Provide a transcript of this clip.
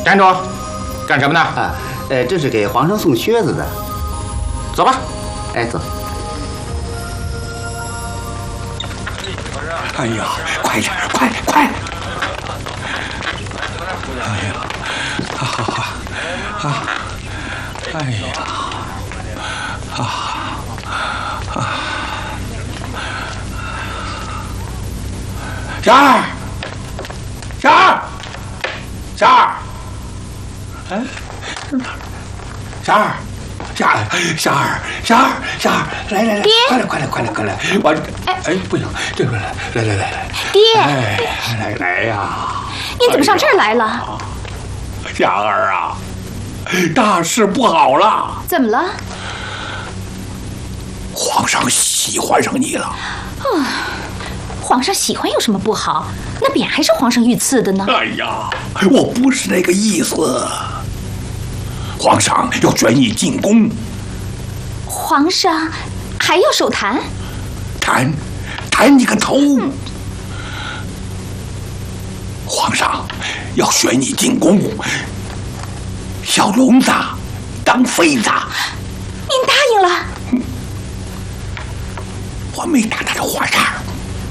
站住！干什么呢？ 啊，这是给皇上送靴子的。 走吧。 哎，走。 哎呀，快点，快！哎呀，哎呀，霞儿，哎，霞儿，来， 爹， 快来！我，哎，不行，这边来， 爹， 哎，来呀！ 您怎么上这儿来了？ 霞儿啊，大事不好了！ 怎么了？ 皇上喜欢上你了。 皇上喜欢有什么不好？那匾还是皇上御赐的呢。 哎呀，我不是那个意思。皇上要选你进宫。 皇上还要手弹？ 弹你个头！皇上要选你进宫，小龙子当妃子。 您答应了？ 我没打他的花叉。